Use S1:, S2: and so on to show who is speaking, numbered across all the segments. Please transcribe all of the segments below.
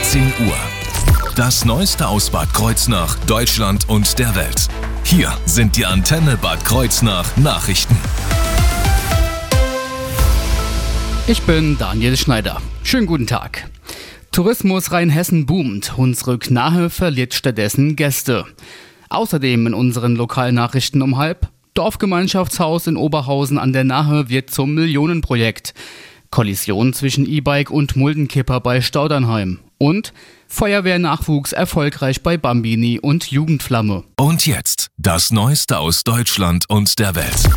S1: 18 Uhr. Das Neueste aus Bad Kreuznach, Deutschland und der Welt. Hier sind die Antenne Bad Kreuznach Nachrichten.
S2: Ich bin Daniel Schneider. Schönen guten Tag. Tourismus Rheinhessen boomt. Hunsrück Nahe verliert stattdessen Gäste. Außerdem in unseren Lokalnachrichten um 12:30. Dorfgemeinschaftshaus in Oberhausen an der Nahe wird zum Millionenprojekt. Kollision zwischen E-Bike und Muldenkipper bei Staudernheim. Und Feuerwehrnachwuchs erfolgreich bei Bambini und Jugendflamme.
S1: Und jetzt das Neueste aus Deutschland und der Welt.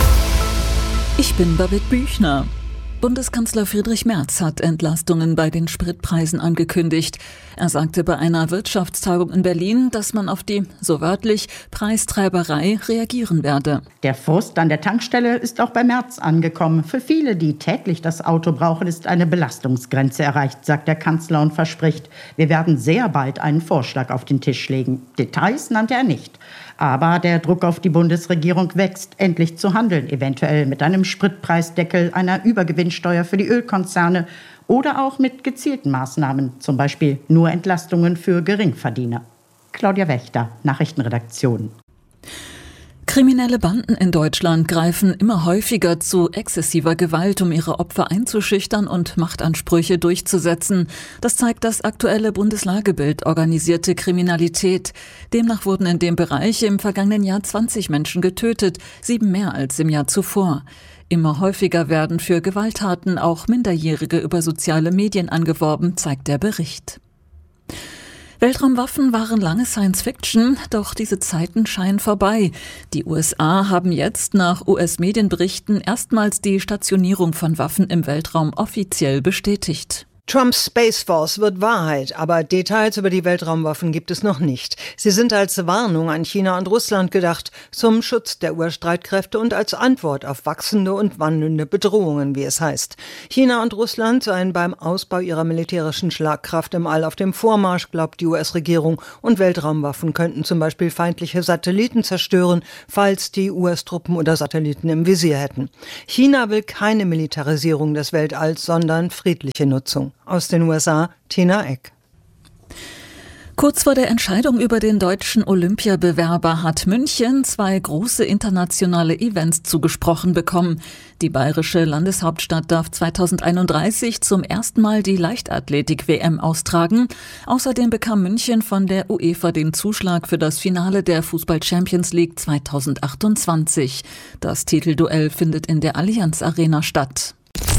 S3: Ich bin Babette Büchner. Bundeskanzler Friedrich Merz hat Entlastungen bei den Spritpreisen angekündigt. Er sagte bei einer Wirtschaftstagung in Berlin, dass man auf die, so wörtlich, Preistreiberei reagieren werde.
S4: Der Frust an der Tankstelle ist auch bei Merz angekommen. Für viele, die täglich das Auto brauchen, ist eine Belastungsgrenze erreicht, sagt der Kanzler und verspricht, wir werden sehr bald einen Vorschlag auf den Tisch legen. Details nannte er nicht. Aber der Druck auf die Bundesregierung wächst, endlich zu handeln, eventuell mit einem Spritpreisdeckel, einer Übergewinnsteuer für die Ölkonzerne oder auch mit gezielten Maßnahmen, zum Beispiel nur Entlastungen für Geringverdiener. Claudia Wächter, Nachrichtenredaktion.
S3: Kriminelle Banden in Deutschland greifen immer häufiger zu exzessiver Gewalt, um ihre Opfer einzuschüchtern und Machtansprüche durchzusetzen. Das zeigt das aktuelle Bundeslagebild organisierte Kriminalität. Demnach wurden in dem Bereich im vergangenen Jahr 20 Menschen getötet, 7 mehr als im Jahr zuvor. Immer häufiger werden für Gewalttaten auch Minderjährige über soziale Medien angeworben, zeigt der Bericht. Weltraumwaffen waren lange Science-Fiction, doch diese Zeiten scheinen vorbei. Die USA haben jetzt nach US-Medienberichten erstmals die Stationierung von Waffen im Weltraum offiziell bestätigt.
S5: Trumps Space Force wird Wahrheit, aber Details über die Weltraumwaffen gibt es noch nicht. Sie sind als Warnung an China und Russland gedacht, zum Schutz der US-Streitkräfte und als Antwort auf wachsende und wandelnde Bedrohungen, wie es heißt. China und Russland seien beim Ausbau ihrer militärischen Schlagkraft im All auf dem Vormarsch, glaubt die US-Regierung, und Weltraumwaffen könnten zum Beispiel feindliche Satelliten zerstören, falls die US-Truppen oder Satelliten im Visier hätten. China will keine Militarisierung des Weltalls, sondern friedliche Nutzung. Aus den USA, Tina Eck.
S3: Kurz vor der Entscheidung über den deutschen Olympiabewerber hat München 2 große internationale Events zugesprochen bekommen. Die bayerische Landeshauptstadt darf 2031 zum ersten Mal die Leichtathletik-WM austragen. Außerdem bekam München von der UEFA den Zuschlag für das Finale der Fußball-Champions League 2028. Das Titelduell findet in der Allianz Arena statt.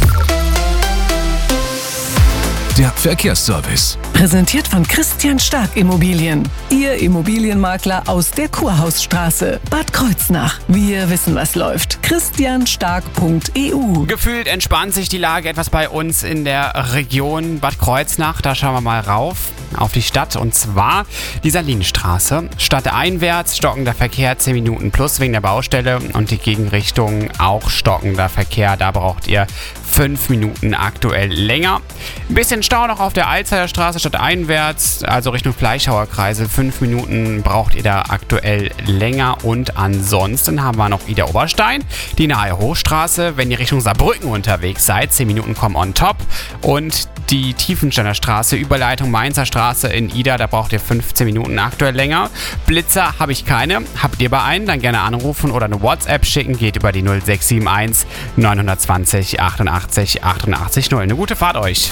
S1: Der Verkehrsservice.
S6: Präsentiert von Christian Stark Immobilien. Ihr Immobilienmakler aus der Kurhausstraße. Bad Kreuznach. Wir wissen, was läuft. christianstark.eu.
S7: Gefühlt entspannt sich die Lage etwas bei uns in der Region Bad Kreuznach. Da schauen wir mal rauf auf die Stadt. Und zwar die Salinstraße. Stadteinwärts stockender Verkehr 10 Minuten plus wegen der Baustelle. Und die Gegenrichtung auch stockender Verkehr. Da braucht ihr 5 Minuten aktuell länger. Ein bisschen Stau noch auf der Alzheimer Straße stadteinwärts, also Richtung Fleischhauer Kreisel. 5 Minuten braucht ihr da aktuell länger. Und ansonsten haben wir noch Ida Oberstein, die nahe Hochstraße. Wenn ihr Richtung Saarbrücken unterwegs seid, 10 Minuten kommen on top. Und die Tiefensteiner Straße, Überleitung Mainzer Straße in Ida, da braucht ihr 15 Minuten aktuell länger. Blitzer habe ich keine. Habt ihr bei einen, dann gerne anrufen oder eine WhatsApp schicken. Geht über die 0671 920 88 88 0. Eine gute Fahrt euch.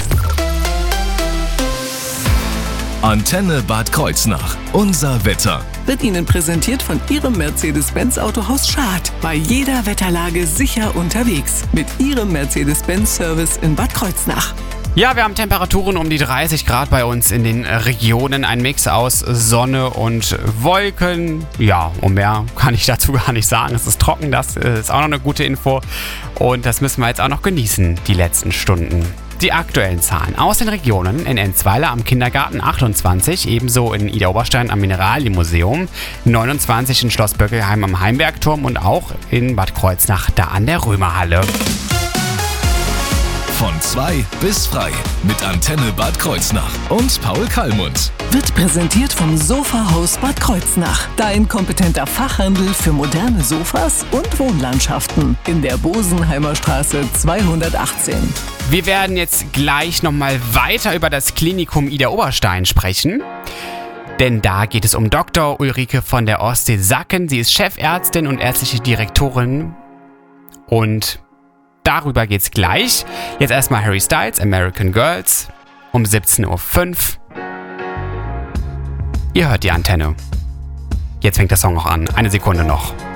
S1: Antenne Bad Kreuznach. Unser Wetter.
S6: Wird Ihnen präsentiert von Ihrem Mercedes-Benz Autohaus Schad. Bei jeder Wetterlage sicher unterwegs. Mit Ihrem Mercedes-Benz-Service in Bad Kreuznach.
S7: Ja, wir haben Temperaturen um die 30 Grad bei uns in den Regionen. Ein Mix aus Sonne und Wolken. Ja, und mehr kann ich dazu gar nicht sagen. Es ist trocken, das ist auch noch eine gute Info. Und das müssen wir jetzt auch noch genießen, die letzten Stunden. Die aktuellen Zahlen aus den Regionen: in Enzweiler am Kindergarten 28, ebenso in Ida Oberstein am Mineralienmuseum, 29 in Schloss Böckelheim am Heimbergturm und auch in Bad Kreuznach da an der Römerhalle.
S1: Von 2 bis frei mit Antenne Bad Kreuznach und Paul Kallmund.
S6: Wird präsentiert vom Sofahaus Bad Kreuznach. Dein kompetenter Fachhandel für moderne Sofas und Wohnlandschaften. In der Bosenheimer Straße 218.
S7: Wir werden jetzt gleich nochmal weiter über das Klinikum Ida Oberstein sprechen. Denn da geht es um Dr. Ulrike von der Ostsee-Sacken. Sie ist Chefärztin und ärztliche Direktorin. Und darüber geht's gleich. Jetzt erstmal Harry Styles, American Girls, um 17.05 Uhr. Ihr hört die Antenne. Jetzt fängt der Song noch an. 1 Sekunde noch.